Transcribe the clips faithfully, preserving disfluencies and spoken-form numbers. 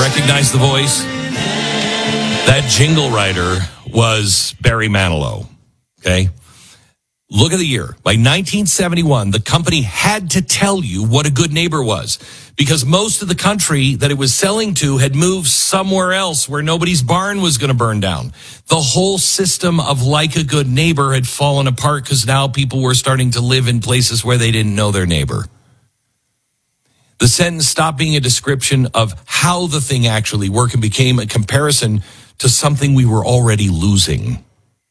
Recognize the voice? That jingle writer was Barry Manilow. Okay? Look at the year. By nineteen seventy-one, the company had to tell you what a good neighbor was because most of the country that it was selling to had moved somewhere else where nobody's barn was going to burn down. The whole system of like a good neighbor had fallen apart because now people were starting to live in places where they didn't know their neighbor. The sentence stopped being a description of how the thing actually worked and became a comparison to something we were already losing.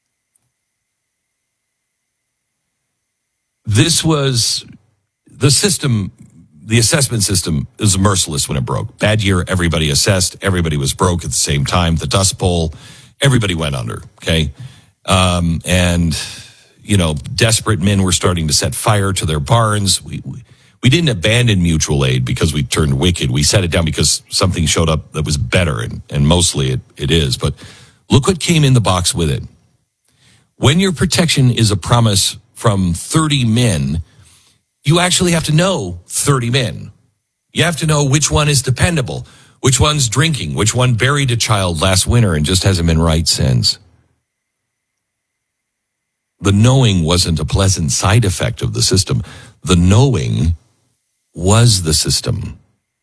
This was the system, the assessment system is merciless when it broke. Bad year, everybody assessed, everybody was broke at the same time. The Dust Bowl, everybody went under, okay? Um, and, you know, desperate men were starting to set fire to their barns. We, we We didn't abandon mutual aid because we turned wicked. We set it down because something showed up that was better, and, and mostly it, it is. But look what came in the box with it. When your protection is a promise from thirty men, you actually have to know thirty men. You have to know which one is dependable, which one's drinking, which one buried a child last winter and just hasn't been right since. The knowing wasn't a pleasant side effect of the system. The knowing was the system.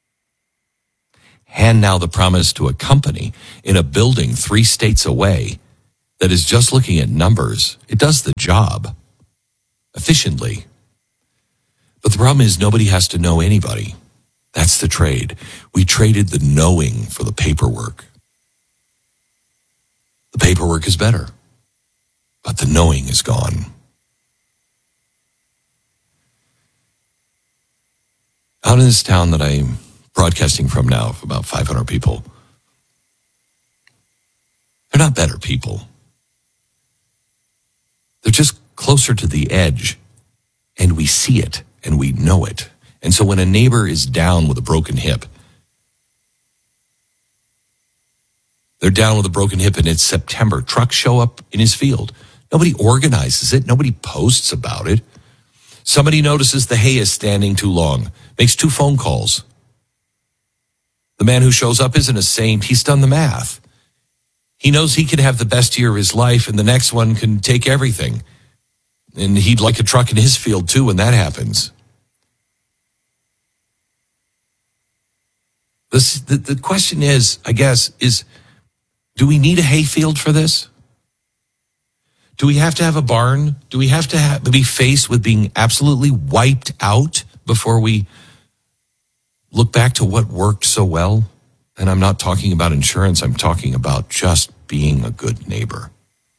Hand now the promise to a company in a building three states away that is just looking at numbers. It does the job efficiently. But the problem is nobody has to know anybody. That's the trade. We traded the knowing for the paperwork. The paperwork is better, but the knowing is gone. Out in this town that I'm broadcasting from now, of about five hundred people, they're not better people. They're just closer to the edge, and we see it, and we know it. And so when a neighbor is down with a broken hip, they're down with a broken hip, and it's September. Trucks show up in his field. Nobody organizes it. Nobody posts about it. Somebody notices the hay is standing too long, makes two phone calls. The man who shows up isn't a saint. He's done the math. He knows he can have the best year of his life, and the next one can take everything. And he'd like a truck in his field, too, when that happens. This, the, the question is, I guess, is do we need a hay field for this? Do we have to have a barn? Do we have to have, be faced with being absolutely wiped out before we look back to what worked so well? And I'm not talking about insurance. I'm talking about just being a good neighbor.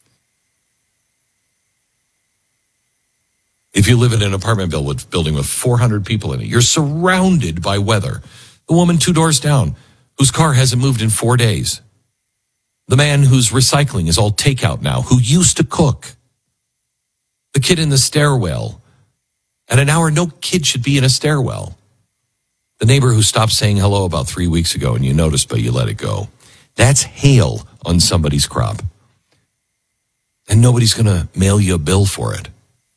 If you live in an apartment building with four hundred people in it, you're surrounded by weather. The woman two doors down whose car hasn't moved in four days. The man whose recycling is all takeout now, who used to cook. The kid in the stairwell. At an hour, no kid should be in a stairwell. The neighbor who stopped saying hello about three weeks ago and you noticed, but you let it go. That's hail on somebody's crop. And nobody's going to mail you a bill for it.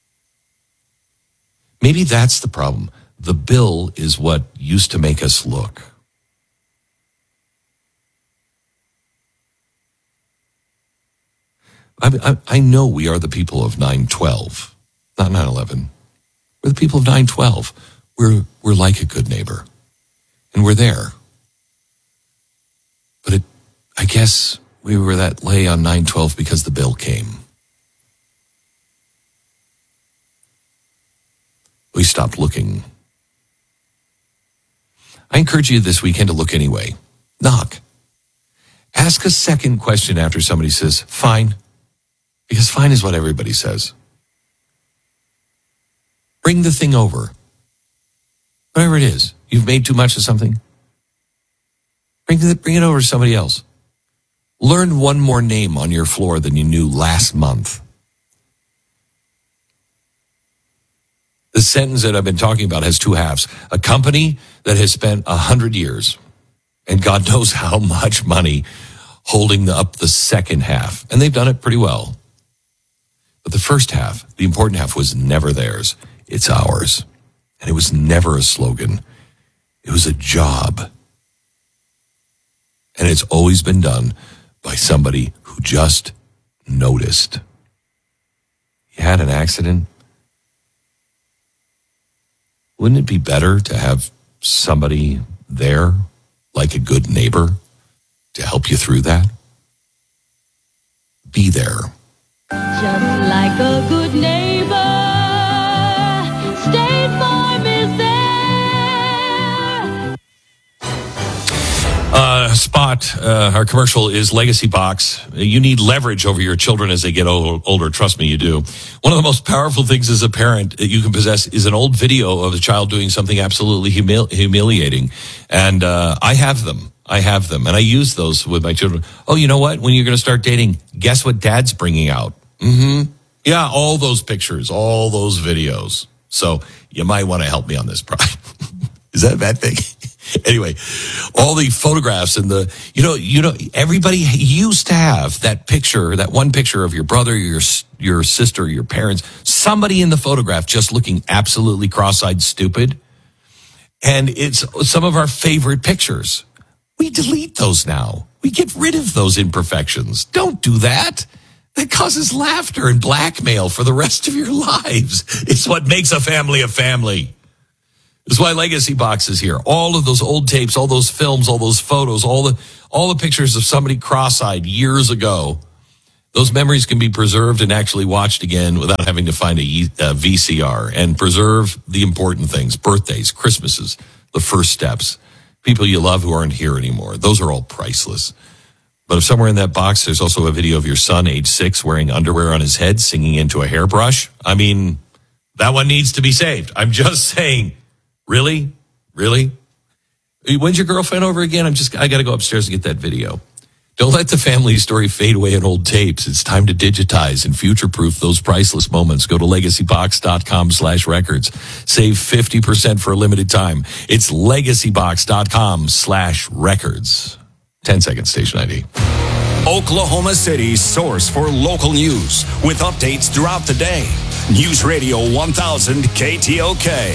Maybe that's the problem. The bill is what used to make us look. I, I, I know we are the people of nine twelve, not nine eleven. We're the people of nine twelve. We're, we're like a good neighbor. And we're there. But it, I guess we were that lay on nine twelve because the bill came. We stopped looking. I encourage you this weekend to look anyway. Knock. Ask a second question after somebody says, fine. Because fine is what everybody says. Bring the thing over. Whatever it is. You've made too much of something. Bring it, bring it over to somebody else. Learn one more name on your floor than you knew last month. The sentence that I've been talking about has two halves. A company that has spent a hundred years, and God knows how much money, holding up the second half. And they've done it pretty well. But the first half, the important half, was never theirs. It's ours. And it was never a slogan. It was a job. And it's always been done by somebody who just noticed. You had an accident. Wouldn't it be better to have somebody there, like a good neighbor, to help you through that? Be there. Just like a good neighbor, State Farm is there. Uh, Spot, uh, our commercial is Legacy Box. You need leverage over your children as they get old, older. Trust me, you do. One of the most powerful things as a parent that you can possess is an old video of a child doing something absolutely humil- humiliating. And uh, I have them. I have them. And I use those with my children. Oh, you know what? When you're going to start dating, guess what dad's bringing out? Mm-hmm. Yeah, all those pictures, all those videos. So you might want to help me on this, Brian. Is that a bad thing? Anyway, all the photographs and the, you know, you know, everybody used to have that picture, that one picture of your brother, your your sister, your parents, somebody in the photograph just looking absolutely cross-eyed stupid. And it's some of our favorite pictures. We delete those now. We get rid of those imperfections. Don't do that. That causes laughter and blackmail for the rest of your lives. It's what makes a family a family. This is why Legacy Box is here. All of those old tapes, all those films, all those photos, all the all the pictures of somebody cross-eyed years ago. Those memories can be preserved and actually watched again without having to find a, a V C R, and preserve the important things: birthdays, Christmases, the first steps, people you love who aren't here anymore. Those are all priceless. But if somewhere in that box there's also a video of your son, age six, wearing underwear on his head, singing into a hairbrush, I mean, that one needs to be saved. I'm just saying. Really? Really? When's your girlfriend over again? I'm just, I got to go upstairs and get that video. Don't let the family story fade away in old tapes. It's time to digitize and future-proof those priceless moments. Go to legacybox.com slash records. Save fifty percent for a limited time. It's legacybox.com slash records. ten seconds, station I D. Oklahoma City's source for local news with updates throughout the day. News Radio one thousand K T O K.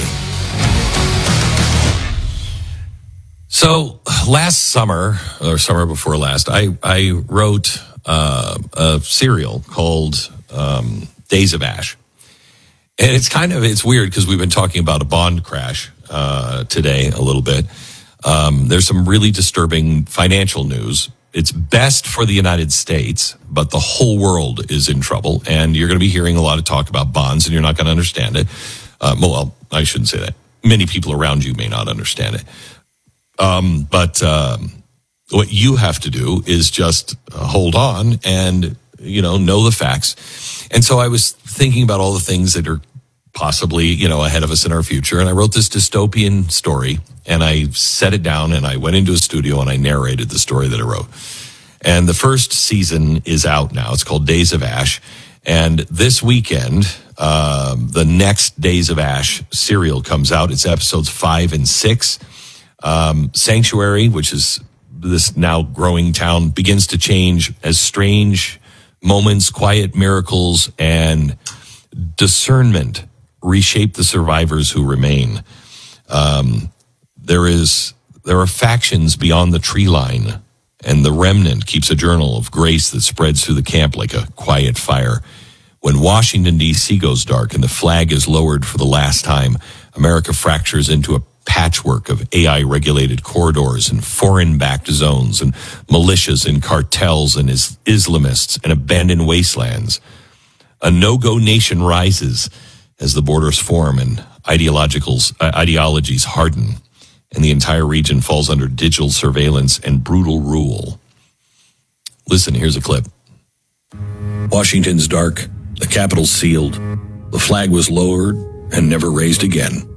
So last summer, or summer before last, I, I wrote uh, a serial called um, Days of Ash. And it's kind of, it's weird because we've been talking about a bond crash uh, today a little bit. Um, there's some really disturbing financial news. It's best for the United States, but the whole world is in trouble. And you're going to be hearing a lot of talk about bonds, and you're not going to understand it. Uh, well, I shouldn't say that. Many people around you may not understand it. Um, but um, what you have to do is just uh, hold on and, you know, know the facts. And so I was thinking about all the things that are possibly, you know, ahead of us in our future. And I wrote this dystopian story, and I set it down, and I went into a studio and I narrated the story that I wrote. And the first season is out now. It's called Days of Ash. And this weekend, uh, the next Days of Ash serial comes out. It's episodes five and six. Um, Sanctuary, which is this now growing town, begins to change as strange moments, quiet miracles, and discernment reshape the survivors who remain. Um, there is there are factions beyond the tree line, and the remnant keeps a journal of grace that spreads through the camp like a quiet fire. When Washington, D C goes dark and the flag is lowered for the last time, America fractures into a patchwork of A I-regulated corridors and foreign-backed zones and militias and cartels and is- Islamists and abandoned wastelands. A no-go nation rises as the borders form and ideologicals, uh, ideologies harden, and the entire region falls under digital surveillance and brutal rule. Listen, here's a clip. Washington's dark, the Capitol's sealed, the flag was lowered and never raised again.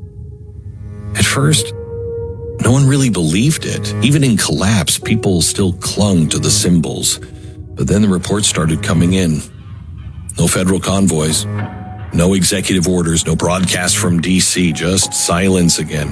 At first, no one really believed it. Even in collapse, people still clung to the symbols. But then the reports started coming in. No federal convoys, no executive orders, no broadcast from D C, just silence again.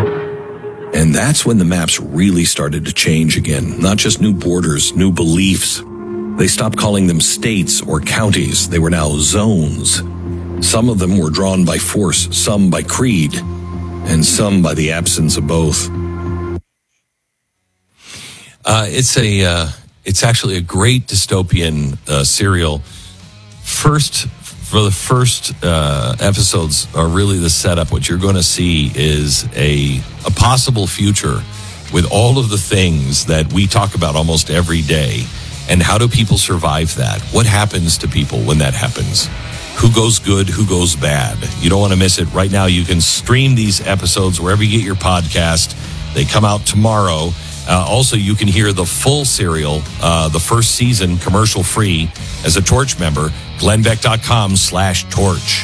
And that's when the maps really started to change again. Not just new borders, new beliefs. They stopped calling them states or counties. They were now zones. Some of them were drawn by force, some by creed, and some by the absence of both. Uh, it's a, uh, it's actually a great dystopian uh, serial. First, for the first uh, episodes are really the setup. What you're going to see is a a possible future with all of the things that we talk about almost every day. And how do people survive that? What happens to people when that happens? Who goes good? Who goes bad? You don't want to miss it. Right now, you can stream these episodes wherever you get your podcast. They come out tomorrow. Uh, also, you can hear the full serial, uh, the first season, commercial free as a Torch member. Glennbeck.com slash Torch.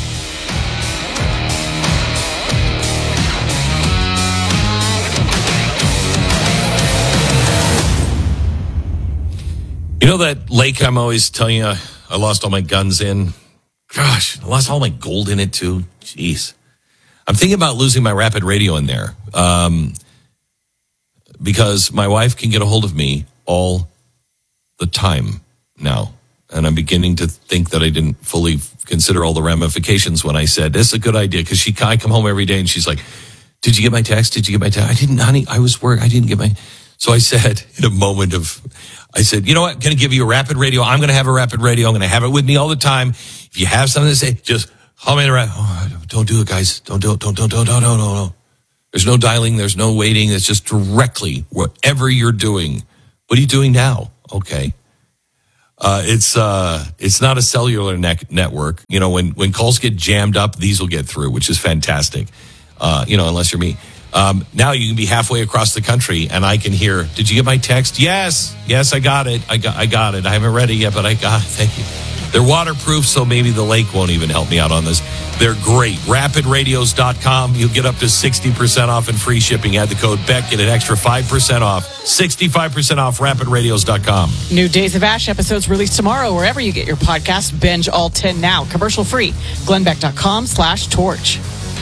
You know that lake I'm always telling you I lost all my guns in? Gosh, I lost all my gold in it too. Jeez. I'm thinking about losing my Rapid Radio in there. Um, because my wife can get a hold of me all the time now. And I'm beginning to think that I didn't fully consider all the ramifications when I said, this is a good idea. Because she, I come home every day and she's like, did you get my text? Did you get my text? I didn't, honey. I was worried. I didn't get my... So I said, in a moment of... I said, you know what? I'm going to give you a Rapid Radio. I'm going to have a Rapid Radio. I'm going to have it with me all the time. If you have something to say, just call me in the Rapid. Oh, don't do it, guys. Don't do it. Don't, don't, don't, don't, don't, don't, don't. There's no dialing. There's no waiting. It's just directly whatever you're doing. What are you doing now? Okay. Uh, it's uh, it's not a cellular ne- network. You know, when, when calls get jammed up, these will get through, which is fantastic. Uh, you know, unless you're me. Um, now you can be halfway across the country and I can hear, did you get my text? Yes. Yes, I got it. I got I got it. I haven't read it yet, but I got it. Thank you. They're waterproof, so maybe the lake won't even help me out on this. They're great. rapid radios dot com. You'll get up to sixty percent off and free shipping. Add the code Beck, get an extra five percent off. sixty-five percent off rapid radios dot com. New Days of Ash episodes released tomorrow wherever you get your podcast. Binge all ten now. Commercial free. Glennbeck.com slash torch.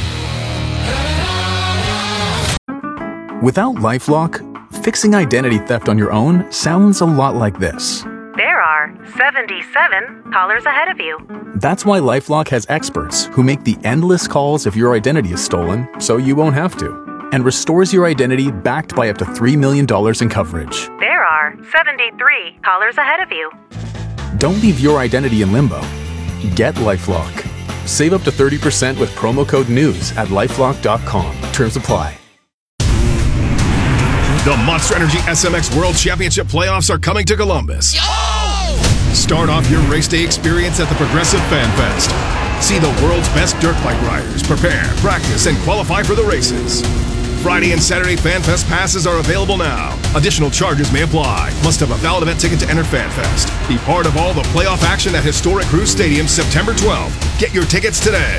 Without LifeLock, fixing identity theft on your own sounds a lot like this. There are seventy-seven callers ahead of you. That's why LifeLock has experts who make the endless calls if your identity is stolen, so you won't have to, and restores your identity backed by up to three million dollars in coverage. There are seventy-three callers ahead of you. Don't leave your identity in limbo. Get LifeLock. Save up to thirty percent with promo code NEWS at lifelock dot com. Terms apply. The Monster Energy S M X World Championship playoffs are coming to Columbus. Oh! Start off your race day experience at the Progressive Fan Fest. See the world's best dirt bike riders prepare, practice, and qualify for the races. Friday and Saturday Fan Fest passes are available now. Additional charges may apply. Must have a valid event ticket to enter Fan Fest. Be part of all the playoff action at historic Cruz Stadium September twelfth. Get your tickets today.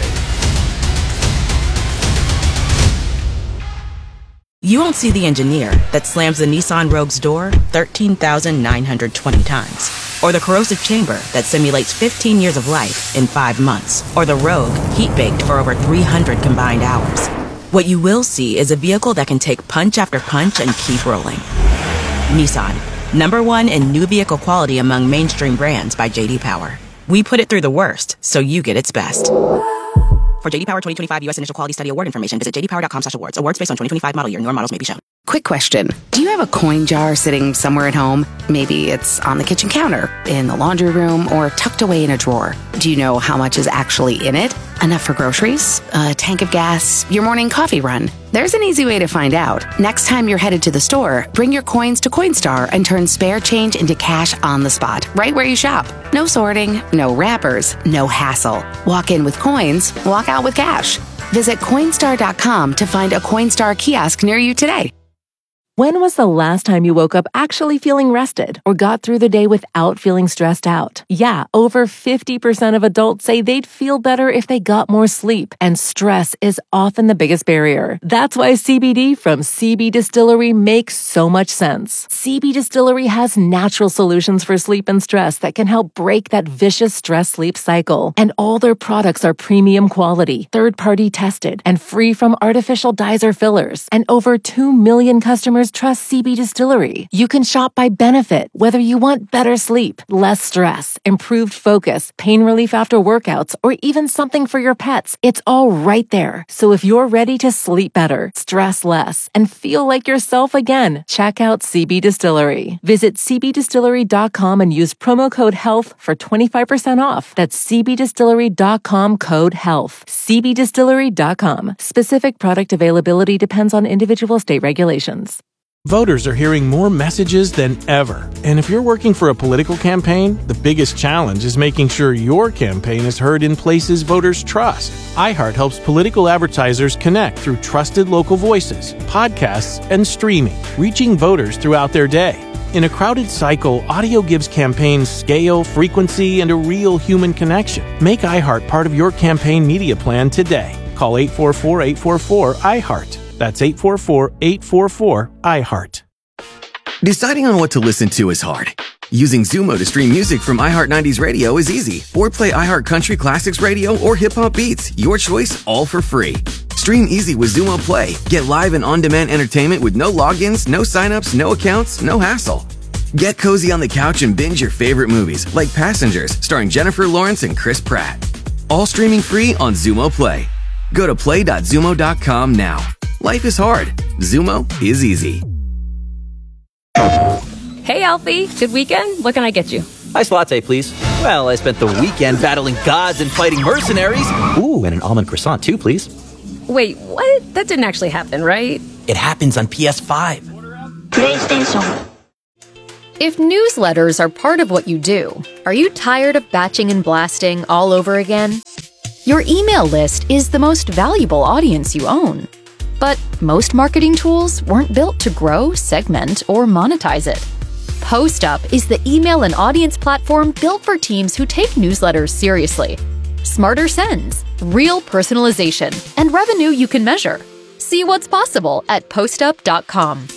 You won't see the engineer that slams the Nissan Rogue's door thirteen thousand nine hundred twenty times. Or the corrosive chamber that simulates fifteen years of life in five months. Or the Rogue heat-baked for over three hundred combined hours. What you will see is a vehicle that can take punch after punch and keep rolling. Nissan, number one in new vehicle quality among mainstream brands by J D Power. We put it through the worst, so you get its best. For J D Power twenty twenty-five U S Initial Quality Study Award information, visit j d power dot com slash awards. Awards based on twenty twenty-five model year. Newer models may be shown. Quick question. Do you have a coin jar sitting somewhere at home? Maybe it's on the kitchen counter, in the laundry room, or tucked away in a drawer. Do you know how much is actually in it? Enough for groceries? A tank of gas? Your morning coffee run? There's an easy way to find out. Next time you're headed to the store, bring your coins to Coinstar and turn spare change into cash on the spot, right where you shop. No sorting, no wrappers, no hassle. Walk in with coins, walk out with cash. Visit Coinstar dot com to find a Coinstar kiosk near you today. When was the last time you woke up actually feeling rested or got through the day without feeling stressed out? Yeah, over fifty percent of adults say they'd feel better if they got more sleep, and stress is often the biggest barrier. That's why C B D from C B Distillery makes so much sense. C B Distillery has natural solutions for sleep and stress that can help break that vicious stress-sleep cycle. And all their products are premium quality, third-party tested, and free from artificial dyes or fillers. And over two million customers customers trust C B Distillery. You can shop by benefit, whether you want better sleep, less stress, improved focus, pain relief after workouts, or even something for your pets. It's all right there. So if you're ready to sleep better, stress less, and feel like yourself again, check out C B Distillery. Visit c b distillery dot com and use promo code HEALTH for twenty-five percent off. That's c b distillery dot com code HEALTH. c b distillery dot com. Specific product availability depends on individual state regulations. Voters are hearing more messages than ever. And if you're working for a political campaign, the biggest challenge is making sure your campaign is heard in places voters trust. iHeart helps political advertisers connect through trusted local voices, podcasts, and streaming, reaching voters throughout their day. In a crowded cycle, audio gives campaigns scale, frequency, and a real human connection. Make iHeart part of your campaign media plan today. Call eight four four, eight four four, iHeart. That's eight four four, eight four four, iHeart. Deciding on what to listen to is hard. Using Zumo to stream music from iHeart nineties Radio is easy. Or play iHeart Country Classics Radio or Hip Hop Beats. Your choice, all for free. Stream easy with Zumo Play. Get live and on-demand entertainment with no logins, no signups, no accounts, no hassle. Get cozy on the couch and binge your favorite movies, like Passengers, starring Jennifer Lawrence and Chris Pratt. All streaming free on Zumo Play. Go to play dot zumo dot com now. Life is hard. Zumo is easy. Hey, Alfie. Good weekend? What can I get you? Ice latte, please. Well, I spent the weekend battling gods and fighting mercenaries. Ooh, and an almond croissant, too, please. Wait, what? That didn't actually happen, right? It happens on P S five. PlayStation. If newsletters are part of what you do, are you tired of batching and blasting all over again? Your email list is the most valuable audience you own. But most marketing tools weren't built to grow, segment, or monetize it. PostUp is the email and audience platform built for teams who take newsletters seriously. Smarter sends, real personalization, and revenue you can measure. See what's possible at postup dot com.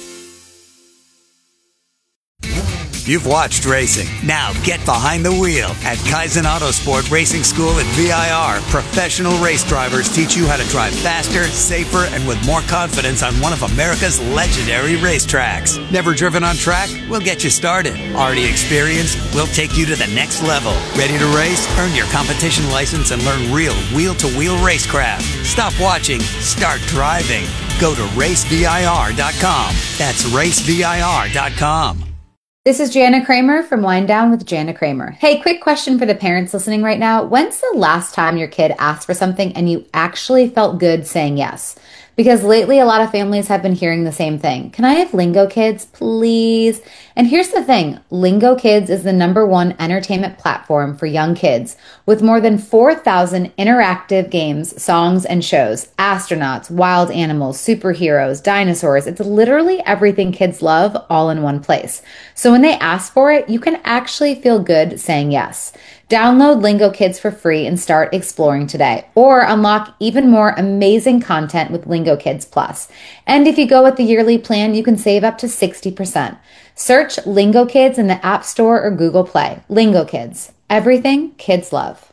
You've watched racing. Now get behind the wheel. At Kaizen Autosport Racing School at V I R, professional race drivers teach you how to drive faster, safer, and with more confidence on one of America's legendary racetracks. Never driven on track? We'll get you started. Already experienced? We'll take you to the next level. Ready to race? Earn your competition license and learn real wheel-to-wheel racecraft. Stop watching. Start driving. Go to race V I R dot com. That's race V I R dot com. This is Jana Kramer from Wind Down with Jana Kramer. Hey, quick question for the parents listening right now. When's the last time your kid asked for something and you actually felt good saying yes? Because lately a lot of families have been hearing the same thing. Can I have Lingo Kids, please? And here's the thing. Lingo Kids is the number one entertainment platform for young kids with more than four thousand interactive games, songs, and shows. Astronauts, wild animals, superheroes, dinosaurs. It's literally everything kids love all in one place. So when they ask for it, you can actually feel good saying yes. Download Lingo Kids for free and start exploring today, or unlock even more amazing content with Lingo Kids Plus. And if you go with the yearly plan, you can save up to sixty percent. Search Lingo Kids in the App Store or Google Play. Lingo Kids, everything kids love.